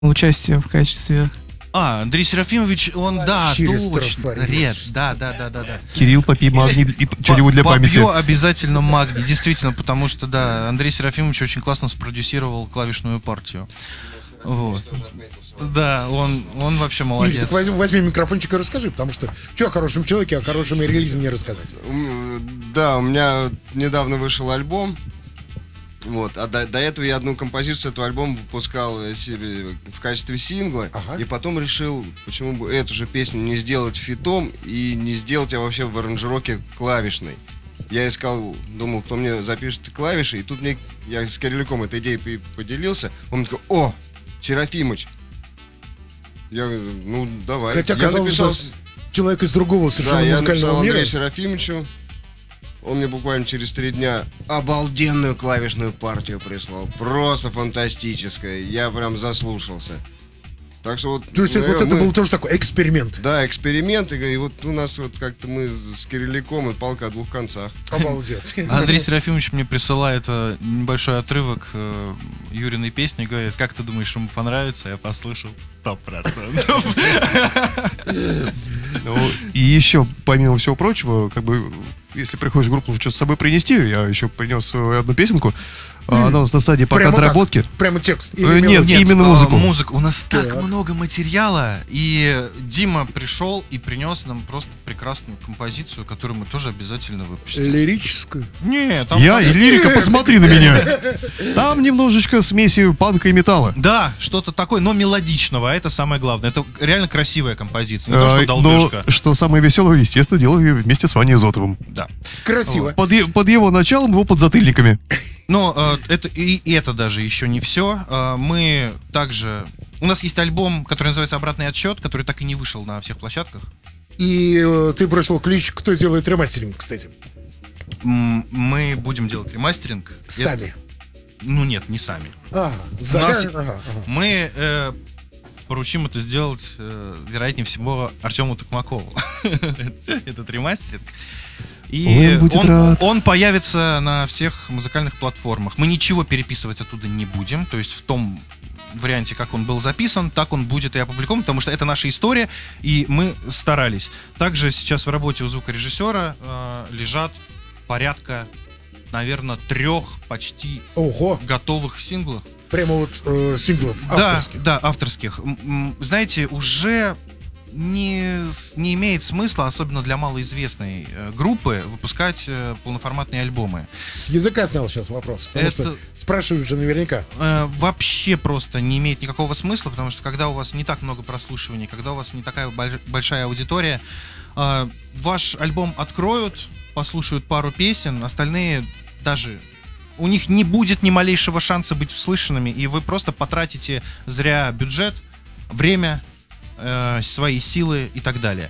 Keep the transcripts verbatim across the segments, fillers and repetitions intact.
участие в качестве... А, Андрей Серафимович, он, да, Через точно, трафарет. ред, да, да, да, да, да. Кирилл, попей магний и что-нибудь для памяти. Попью обязательно магний, действительно, потому что, да, Андрей Серафимович очень классно спродюсировал клавишную партию. Вот. Да, он, он вообще молодец. Игорь, так возьми, возьми микрофончик и расскажи, потому что что о хорошем человеке, о хорошем релизе не рассказать. Да, у меня недавно вышел альбом. Вот, а до, до этого я одну композицию этого альбома выпускал себе в качестве сингла. Ага. И потом решил, почему бы эту же песню не сделать фитом и не сделать ее вообще в аранжировке клавишной. Я искал, думал, кто мне запишет клавиши, и тут мне, я с Кирилликом этой идеей поделился. Он такой: о, Серафимыч. Я говорю, ну давай. Хотя, я казалось написал... бы, человек из другого совершенно да, музыкального я написал мира. Андрею Серафимовичу. Он мне буквально через три дня обалденную клавишную партию прислал. Просто фантастическая. Я прям заслушался. Так что вот... То есть мы, вот это мы... был тоже такой эксперимент. Да, эксперимент. И вот у нас вот как-то мы с Кирилликом и палка о двух концах. Обалдеть. Андрей Серафимович мне присылает небольшой отрывок э, Юриной песни, говорит: как ты думаешь, ему понравится? Я послушал сто процентов. И еще, помимо всего прочего, как бы, если приходишь в группу, нужно что-то с собой принести. Я еще принес одну песенку. Mm. Она у нас на стадии пока прямо доработки. Так, прямо текст? Или нет, нет, именно музыку. Музыку. У нас так, так много материала. И Дима пришел и принес нам просто прекрасную композицию, которую мы тоже обязательно выпустим. Лирическую? Нет, там... Я и лирика, посмотри на меня. Там немножечко смеси панка и металла. Да, что-то такое, но мелодичного. Это самое главное. Это реально красивая композиция. Не то, что долбежка. Но что самое веселое, естественно, делаю вместе с Ваней Изотовым. Да. Красиво. Вот. Под, под его началом, его подзатыльниками. Но э, это, и, и это даже еще не все. Э, мы также... У нас есть альбом, который называется «Обратный отсчет», который так и не вышел на всех площадках. И э, ты бросил ключ, кто сделает ремастеринг, кстати? М- мы будем делать ремастеринг. Сами? Это... Ну нет, не сами. Ага, У нас... ага, ага. Мы э, поручим это сделать, э, вероятнее всего, Артему Токмакову. Этот ремастеринг. И он, он, он появится на всех музыкальных платформах. Мы ничего переписывать оттуда не будем. То есть в том варианте, как он был записан, так он будет и опубликован, потому что это наша история, и мы старались. Также сейчас в работе у звукорежиссера э, лежат порядка, наверное, трех почти Ого. готовых синглов. Прямо вот э, синглов авторских. Да, да, авторских. Знаете, уже... Не, не имеет смысла, особенно для малоизвестной э, группы, выпускать э, полноформатные альбомы. С языка снял сейчас вопрос, потому Это... что спрашивают же наверняка. Э, вообще просто не имеет никакого смысла, потому что когда у вас не так много прослушиваний, когда у вас не такая больш... большая аудитория, э, ваш альбом откроют, послушают пару песен, остальные даже... У них не будет ни малейшего шанса быть услышанными, и вы просто потратите зря бюджет, время, свои силы и так далее.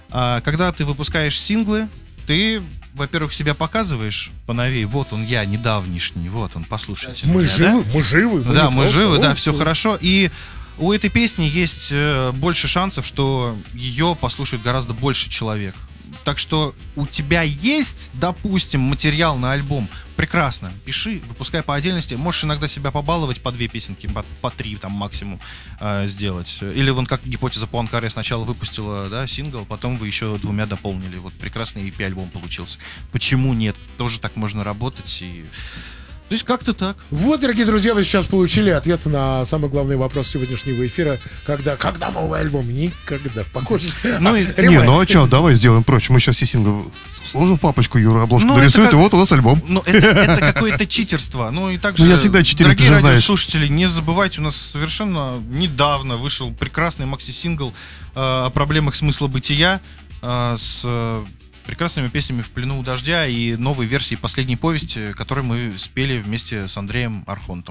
А когда ты выпускаешь синглы, ты, во-первых, себя показываешь поновей. Вот он я, недавнишний, вот он, послушайте. Мы меня, живы, да? мы живы. Мы да, мы просто, живы, о, да, все о. хорошо. И у этой песни есть больше шансов, что ее послушает гораздо больше человек. Так что у тебя есть, допустим, материал на альбом, прекрасно, пиши, выпускай по отдельности. Можешь иногда себя побаловать, по две песенки, по, по три там максимум э, сделать. Или вон как гипотеза Пуанкаре сначала выпустила, да, сингл, потом вы еще двумя дополнили. Вот прекрасный и пи-альбом получился. Почему нет? Тоже так можно работать и... То есть как-то так. Вот, дорогие друзья, вы сейчас получили ответ на самый главный вопрос сегодняшнего эфира. Когда, когда новый альбом? Никогда. Похоже. Ну, и, а, не, ну а что, давай сделаем проще. Мы сейчас все синглы сложим в папочку, Юра обложку ну, нарисует, как... и вот у нас альбом. Ну, это, это какое-то читерство. Ну, и также, ну, я всегда читерю, дорогие ты же знаешь. радиослушатели, не забывайте, у нас совершенно недавно вышел прекрасный макси-сингл э, о проблемах смысла бытия э, с... прекрасными песнями «В плену у дождя» и новой версии «Последней повести», которую мы спели вместе с Андреем Архонтом.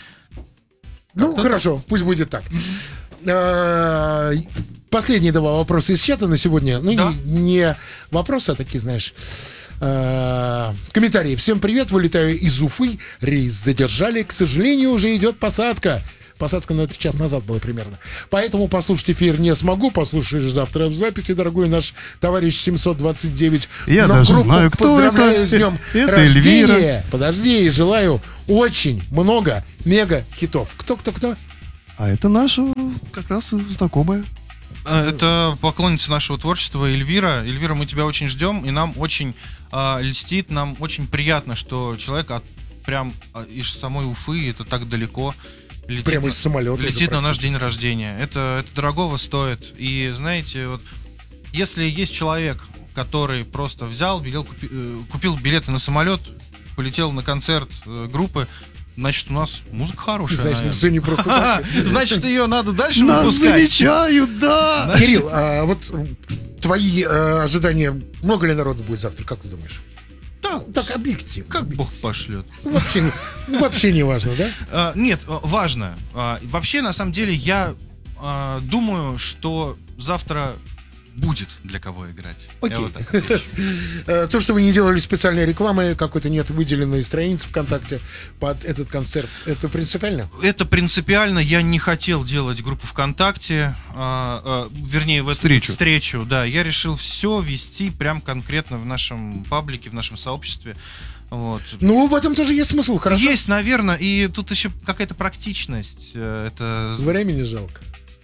Ну, как-то хорошо, так. Пусть будет так. Последние два вопроса из чата на сегодня. Ну, да. не, не вопросы, а такие, знаешь, комментарии. Всем привет, вылетаю из Уфы. Рейс задержали. К сожалению, уже идет посадка. Посадка, ну, это час назад была примерно. Поэтому послушать эфир не смогу. Послушаешь завтра в записи, дорогой наш товарищ семьсот двадцать девять. Я Но даже группу знаю, кто поздравляю это. с днем Это рождения. Эльвира. Подожди, и желаю очень много мега хитов. Кто, кто, кто? А это наша как раз знакомая. Это поклонница нашего творчества Эльвира. Эльвира, мы тебя очень ждем, и нам очень э, льстит, нам очень приятно, что человек от, прям из самой Уфы, это так далеко, летит, Прямо из самолета. летит на наш день рождения. Это, это дорогого стоит. И знаете, вот если есть человек, который просто взял, билет, купи, э, купил билеты на самолет, полетел на концерт э, группы, значит, у нас музыка хорошая. Значит, все не просто так. Значит, ее надо дальше Нас выпускать. замечают, да! Кирилл, а вот твои э, ожидания, много ли народу будет завтра, как ты думаешь? Да, Так, объективно. как Бог пошлет. Вообще, не- ну, вообще не важно, да? А, нет, а, важно. А, вообще, на самом деле, я а, думаю, что завтра будет для кого играть. Я Окей. вот так отвечу. Э, То, что вы не делали специальной рекламы, какой-то нет выделенной страницы ВКонтакте под этот концерт, это принципиально? Это принципиально. Я не хотел делать группу ВКонтакте, а, а, вернее, в эту Встречу. встречу. Да, я решил все вести прям конкретно в нашем паблике, в нашем сообществе. Вот. Ну, в этом тоже есть смысл, хорошо? Есть, наверное, и тут еще какая-то практичность. э, Это Времени жалко.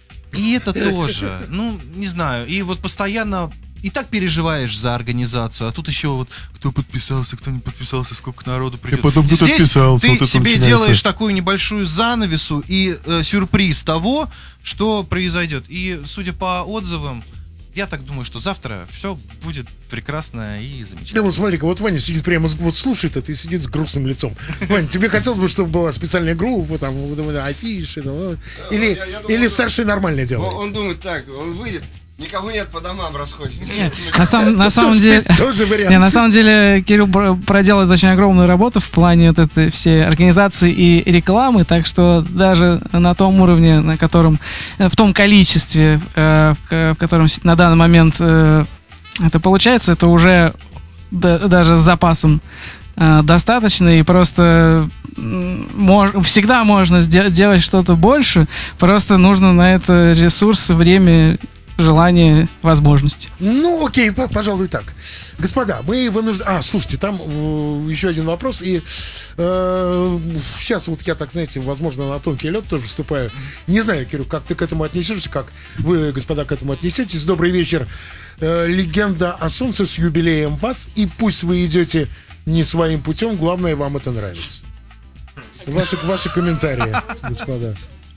И это тоже, ну, не знаю, и вот постоянно и так переживаешь за организацию, а тут еще вот кто подписался, кто не подписался, сколько народу придет. И потом кто-то Здесь отписался, ты вот это себе начинается. делаешь такую небольшую занавесу и э, сюрприз того, что произойдет. И судя по отзывам, я так думаю, что завтра все будет прекрасно и Да замечательно. вот смотри-ка, вот Ваня сидит прямо, с- вот слушает это и сидит с грустным лицом. Ваня, тебе хотелось бы, чтобы была специальная группа, там, вот, вот, афиши, ну, вот. или, я- я думаю, или что- старший нормально Он, делает? он думает так, он выйдет, никого нет, по домам расходимся. На самом, на самом Тоже- деле... Тоже вариант. Не, на самом деле Кирилл про- проделает очень огромную работу в плане вот этой всей организации и рекламы, так что даже на том уровне, на котором, э, в том количестве, э, в ко- в котором с- на данный момент э, это получается, это уже да- даже с запасом э, достаточно, и просто м, мож- всегда можно сде- делать что-то больше, просто нужно на это ресурсы, время, желание, возможности. Ну, окей, п- пожалуй, так. Господа, мы вынуждены... А, слушайте, там э, еще один вопрос. И э, сейчас вот я, так, знаете, возможно, на тонкий лед тоже вступаю. Не знаю, Кирилл, как ты к этому отнесешься, как вы, господа, к этому отнесетесь. Добрый вечер. Э, легенда о солнце с юбилеем вас. И пусть вы идете не своим путем, главное, вам это нравится. Ваши, ваши комментарии, господа.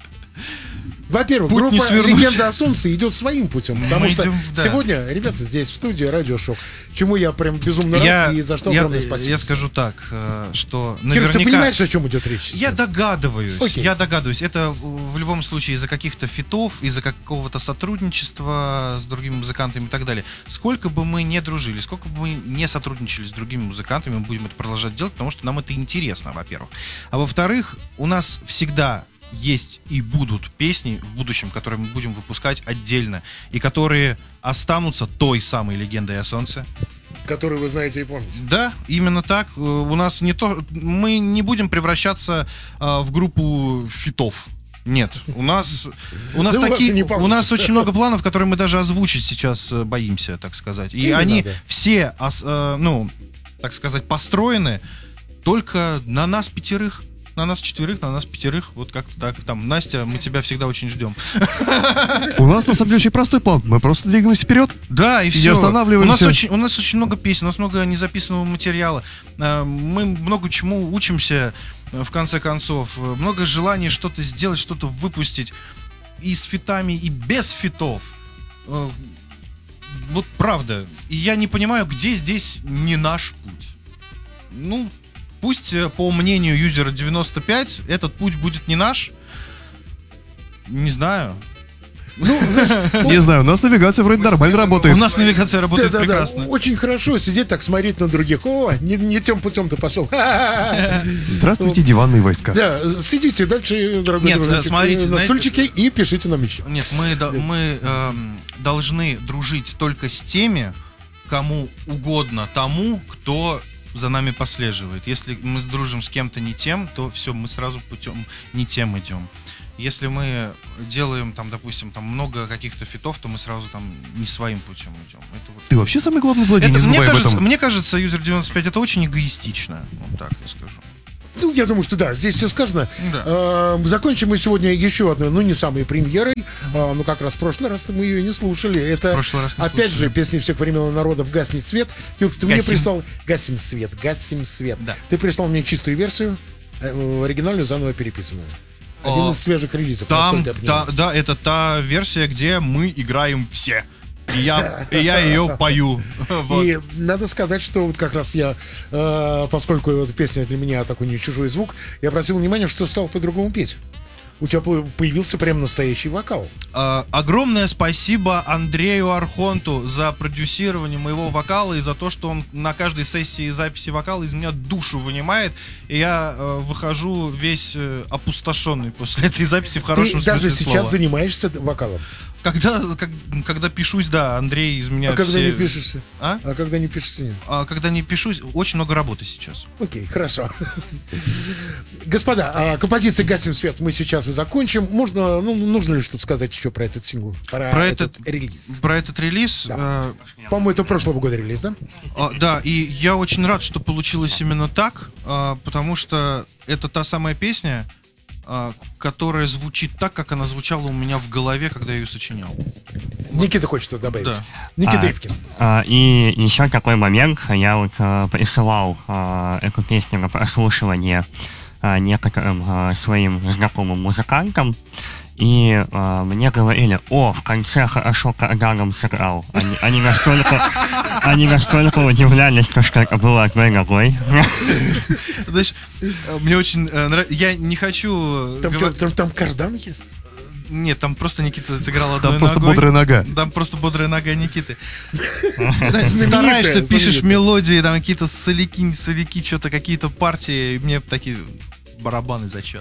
Во-первых, Путь не группа свернуть. «Легенда о солнце» идет своим путем, потому Мы что идем, да. сегодня, ребята, здесь в студии «Радиошок», чему я прям безумно рад, Я, и за что я, огромное спасибо. я скажу так, э, что Кир, наверняка... ты понимаешь, о чем идет речь? Я сейчас? догадываюсь, Окей. я догадываюсь. Это в любом случае из-за каких-то фитов, из-за какого-то сотрудничества с другими музыкантами и так далее. Сколько бы мы не дружили, сколько бы мы не сотрудничали с другими музыкантами, мы будем это продолжать делать, потому что нам это интересно, во-первых. А во-вторых, у нас всегда есть и будут песни в будущем, которые мы будем выпускать отдельно, и которые останутся той самой легендой о солнце. Который вы знаете и помните. Да, именно так. Э, У нас не то, мы не будем превращаться э, в группу фитов. Нет, у нас у нас Да у вас и такие, не у получится. нас очень много планов, которые мы даже озвучить сейчас э, боимся, так сказать. И Именно, они да. все, ос- э, ну, так сказать, построены только на нас пятерых. На нас четверых, на нас пятерых, вот как-то так. Там, Настя, мы тебя всегда очень ждем. У нас, на самом деле, очень простой план. Мы просто двигаемся вперед. Да, и не все. У останавливаемся. нас очень, у нас очень много песен, у нас много незаписанного материала. Э, Мы много чему учимся, э, в конце концов. Э, Много желаний что-то сделать, что-то выпустить. И с фитами, и без фитов. Э, Вот правда. И я не понимаю, где здесь не наш путь. Ну, пусть, э, по мнению юзера девяносто пять, этот путь будет не наш. Не знаю. Ну, знаешь, Не знаю, у нас навигация вроде нормально работает. У нас навигация работает да-да-да, прекрасно. очень хорошо сидеть так, смотреть на других. О, не, не тем путем ты пошел. Здравствуйте, диванные войска. Да, сидите дальше, дорогой Нет, дружочек, смотрите, на знаете- стульчике и пишите нам еще. Нет, мы, до- мы эм, должны дружить только с теми, кому угодно тому, кто за нами послеживает. Если мы дружим с кем-то не тем, то все, мы сразу путем не тем идем. Если мы делаем там, допустим, там много каких-то фитов, то мы сразу там не своим путем идем. Это вот- Ты вообще самый главный злодей, Это, не мне, забывай об кажется, этом. мне кажется, юзер девяносто пять это очень эгоистично. Вот так я скажу. Ну, я думаю, что да, здесь все сказано. Да. Э, закончим мы сегодня еще одной, ну, не самой премьерой. Э, ну, как раз в прошлый раз мы ее не слушали. Это, В прошлый раз не опять слушали. же, песни всех времен и народов «Гаснет свет». Юрка, ты мне Гасим. прислал... «Гасим свет», «Гасим свет». Да. Ты прислал мне чистую версию, э, оригинальную, заново переписанную. Один О, из свежих релизов, Там, насколько я понимаю. та- да, это та версия, где мы играем все. И я, и я ее пою. Вот. И надо сказать, что вот как раз я, э, поскольку эта песня для меня такой не чужой звук, я обратил внимание, что стал по-другому петь. У тебя по- появился прям настоящий вокал. А, огромное спасибо Андрею Архонту за продюсирование моего вокала и за то, что он на каждой сессии записи вокала из меня душу вынимает, и я э, выхожу весь э, опустошенный после этой записи в хорошем Ты смысле даже сейчас слова. занимаешься вокалом. Когда, как- когда пишусь, да, Андрей из меня А когда все- не пишешься? А? А когда не пишешься, нет? А когда не пишусь, очень много работы сейчас. Окей, хорошо. Господа, а композиция «Гасим свет» мы сейчас и закончим. Можно, ну, нужно ли что-то сказать еще про этот сингл? Про, Про этот, этот- релиз. Про этот релиз, э, По-моему, это прошлого года релиз, да? а, да, и я очень рад, что получилось именно так, а, потому что это та самая песня, а, которая звучит так, как она звучала у меня в голове, когда я ее сочинял. Никита хочет что-то добавить. Да. Никита А, Ивкин. А, И еще такой момент, я вот а, присылал а, эту песню на прослушивание а, некоторым а, своим знакомым музыкантам, и а, мне говорили: о, в конце хорошо карданом сыграл. Они, они настолько, они настолько удивлялись, то, что это было одной ногой. Знаешь, э, мне очень нравится. Я не хочу. Там, говор- чё, там, там кардан есть? Нет, там просто Никита сыграл одной Там просто ногой. бодрая нога. Там просто бодрая нога Никиты. Знаменитая, Стараешься, пишешь знаменитая. мелодии, там какие-то соляки, не соляки, что-то какие-то партии, и мне такие барабаны зачет.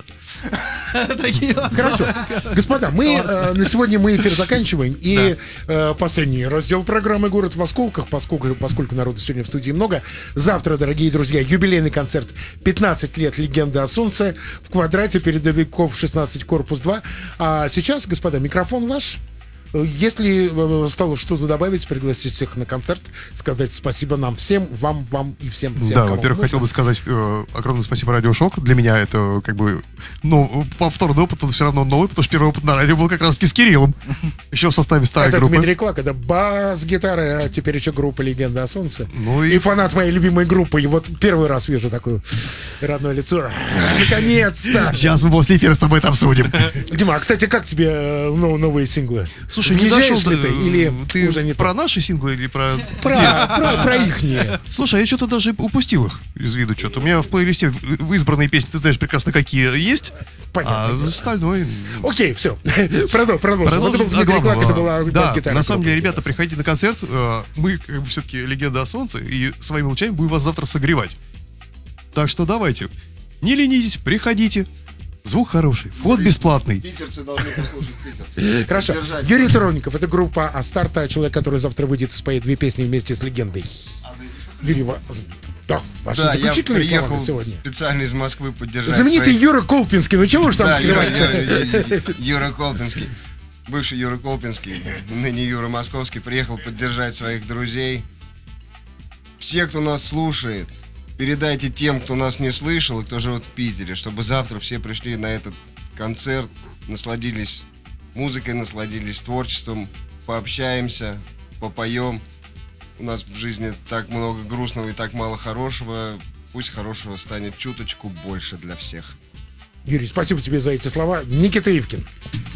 Такие вот. Хорошо. Господа, мы э, на сегодня мы эфир заканчиваем. И э, последний раздел программы «Город в осколках», поскольку, поскольку народу сегодня в студии много. Завтра, дорогие друзья, юбилейный концерт «пятнадцать лет легенды о солнце» в квадрате передовиков шестнадцать, корпус два. А сейчас, господа, микрофон ваш. Если э, стало что-то добавить, пригласить всех на концерт, сказать спасибо нам всем, вам, вам и всем. всем Да, кому во-первых, нужно. хотел бы сказать э, огромное спасибо Радио Шок. Для меня это как бы, ну, повторный опыт, но все равно новый, потому что первый опыт на радио был как раз таки с Кириллом. Еще в составе старой Это группы. Дмитрий Клак, это бас-гитара, а теперь еще группа «Легенда о солнце». Ну и... и- фанат моей любимой группы. И вот первый раз вижу такое родное лицо. Наконец-то! Сейчас мы после эфира с тобой это обсудим. Дима, а, кстати, как тебе э, ну, новые синглы? Слушай, не Въезжаешь дошел ли до- ты или ты уже не про то? наши синглы или про... Про, про, про ихние. Слушай, я что-то даже упустил их из виду что-то. У меня в плейлисте в в избранные песни, ты знаешь прекрасно, какие есть. Понятно. А остальное... Окей, все. Продолжим. Продолжим. Это был Продолжим Дмитрий о Клак, это главном. была Да, бас-гитара. на самом группы деле, «Легенда ребята, о солнце». приходите на концерт. э, Мы, как бы, все-таки «Легенда о солнце», и своим молчанием будем вас завтра согревать. Так что давайте, не ленитесь, приходите. Звук хороший, вход бесплатный. Питерцы должны послушать питерцы. Хорошо. Поддержать. Юрий Туровников, это группа Астарта, человек, который завтра выйдет и споет две песни вместе с легендой. Юрий, ва- да, ваши Да, я заключительные слова приехал на сегодня. специально из Москвы поддержать Знаменитый своих- Юра Колпинский, ну чего уж там Да, Юра, скрывать-то? Юра, Ю- Юра Колпинский. Бывший Юра Колпинский, ныне Юра Московский, приехал поддержать своих друзей. Все, кто нас слушает, передайте тем, кто нас не слышал и кто живет в Питере, чтобы завтра все пришли на этот концерт, насладились музыкой, насладились творчеством, пообщаемся, попоем. У нас в жизни так много грустного и так мало хорошего. Пусть хорошего станет чуточку больше для всех. Юрий, спасибо тебе за эти слова. Никита Ивкин.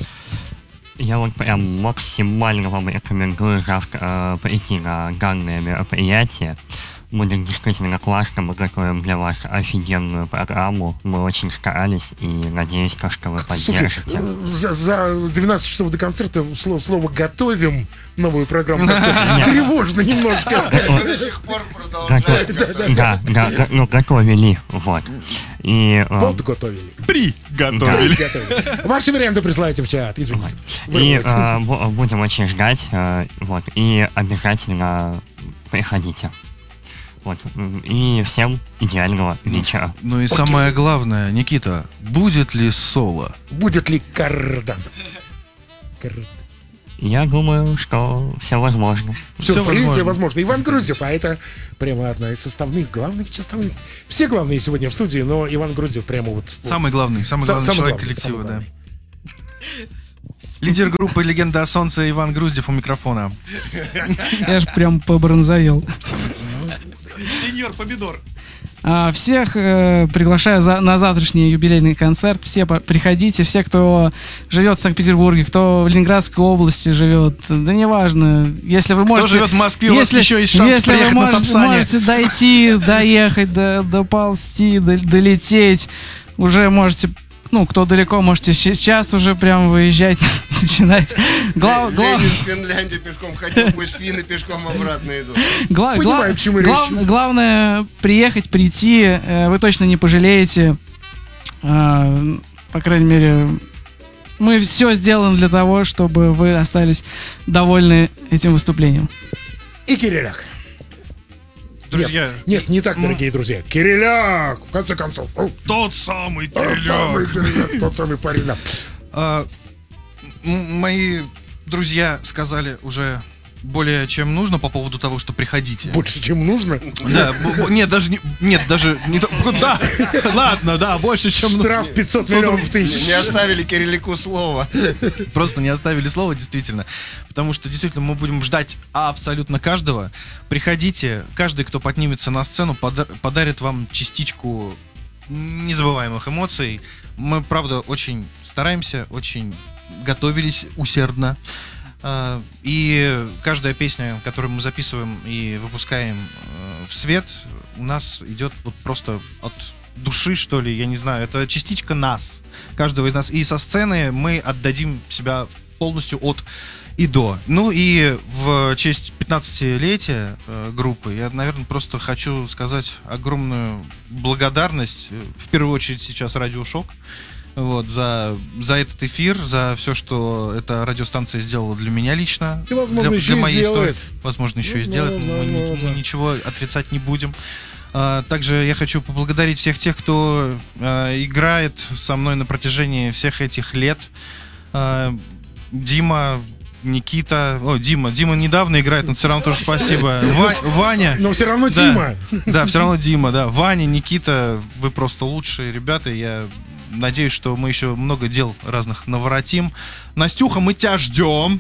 Я вот прям максимально вам рекомендую завтра э, прийти на данное мероприятие. Будет действительно классно, мы готовим для вас офигенную программу. Мы очень старались и надеюсь, то, что вы Слушай, поддержите. э, за, за двенадцать часов до концерта слово, слово «готовим» новую программу как-то тревожно немножко. До сих пор продолжаем. Гото- Да, да, го- ну, готовили, вот. И э, Вот готовили. Приготовили. Готовили. Ваши варианты присылайте в чат, извините. и Вырвалось. э, бу- будем очень ждать, э, вот. И обязательно приходите. Вот. И всем идеального вечера. Ну и самое главное, Никита, будет ли соло? Будет ли кардан? Кардан. Я думаю, что все возможно. Всё Сюрприз, возможно. возможно. Иван Груздев, а это прямо одна из составных, главных составных. Все главные сегодня в студии, но Иван Груздев прямо вот... Самый главный, самый Са- главный самый человек главный, коллектива, самый да. главный. Лидер группы «Легенда о солнце» Иван Груздев у микрофона. Я же прям побронзовел. Сеньор Помидор. А, Всех э, приглашаю за- на завтрашний юбилейный концерт. Все по- приходите, все, кто живет в Санкт-Петербурге, кто в Ленинградской области живет, да неважно. Если вы можете, живет в Москве, у вас еще есть шанс если приехать вы на можете, Сапсане. можете дойти, доехать, до- доползти, до- долететь, уже можете. Ну, кто далеко, можете щ- сейчас уже прям выезжать, начинать. Глав- глав- Ленин в Финляндию пешком ходил, пусть финны пешком обратно идут. Гла- Понимаю, гла- к чему глав- речь. Главное приехать, прийти, э, вы точно не пожалеете. Э, По крайней мере, мы все сделаем для того, чтобы вы остались довольны этим выступлением. И Кириляк. Друзья, Нет, нет, не так, дорогие друзья. Кириляк, в конце концов. О, тот самый тот самый Кириляк, тот самый парень. да. А, м- мои друзья сказали уже более чем нужно по поводу того, что приходите. Больше, чем нужно. Да, б- б- нет, даже не, нет, даже не то- да, ладно, да, больше, чем ну- Штраф пятьсот миллионов тысяч. Не оставили Кириллику слова. просто не оставили слова, действительно, потому что действительно мы будем ждать абсолютно каждого. Приходите, каждый, кто поднимется на сцену, пода- подарит вам частичку незабываемых эмоций. Мы, правда, очень стараемся, очень готовились усердно. А, И каждая песня, которую мы записываем и выпускаем э, в свет, у нас идет вот просто от души, что ли, я не знаю. Это частичка нас, каждого из нас. И со сцены мы отдадим себя полностью от и до. Ну и в честь пятнадцатилетия э, группы я, наверное, просто хочу сказать огромную благодарность, э, в первую очередь сейчас Радио Шок, вот, за, за этот эфир, за все, что эта радиостанция сделала для меня лично. И, возможно, для, еще и моей сделает. истории. Возможно, еще и Возможно, сделает. Мы, ни- возможно. мы ничего отрицать не будем. А, также я хочу поблагодарить всех тех, кто а, играет со мной на протяжении всех этих лет. А, Дима, Никита, о, Дима, Дима недавно играет, но все равно тоже спасибо. Ва- Ваня. Но все равно Да. Дима. Да, все равно Дима, да. Ваня, Никита, вы просто лучшие ребята. Я надеюсь, что мы еще много дел разных наворотим. Настюха, мы тебя ждем.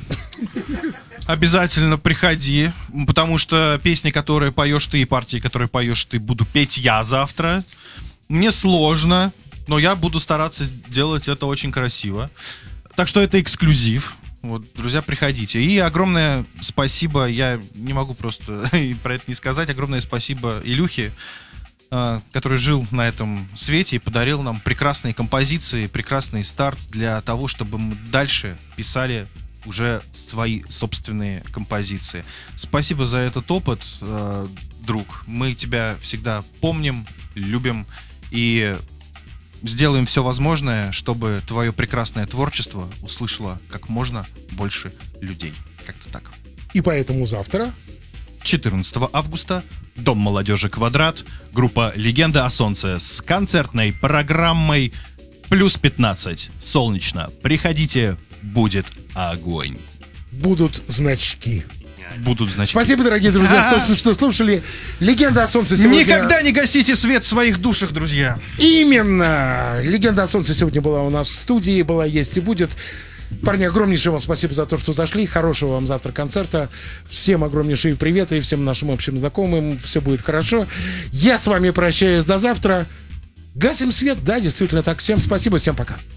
Обязательно приходи, потому что песни, которые поешь ты, и партии, которые поешь ты, буду петь я завтра. Мне сложно, но я буду стараться сделать это очень красиво. Так что это эксклюзив. Вот, друзья, приходите. И огромное спасибо, я не могу просто и про это не сказать, огромное спасибо Илюхе, э, который жил на этом свете и подарил нам прекрасные композиции, прекрасный старт для того, чтобы мы дальше писали уже свои собственные композиции. Спасибо за этот опыт, э, друг. Мы тебя всегда помним, любим и сделаем все возможное, чтобы твое прекрасное творчество услышало как можно больше людей. Как-то так. И поэтому завтра четырнадцатого августа, Дом молодежи «Квадрат», группа «Легенда о солнце» с концертной программой плюс пятнадцать. Солнечно. Приходите, будет огонь. будут значки. Будут, значит. Спасибо, дорогие друзья, что, что слушали «Легенда о солнце» сегодня. Никогда не гасите свет в своих душах, друзья. Именно! «Легенда о солнце» сегодня была у нас в студии, была, есть и будет. Парни, огромнейшее вам спасибо за то, что зашли. Хорошего вам завтра концерта. Всем огромнейшие приветы, всем нашим общим знакомым. Все будет хорошо. Я с вами прощаюсь до завтра. Гасим свет, да, действительно так. Всем спасибо, всем пока.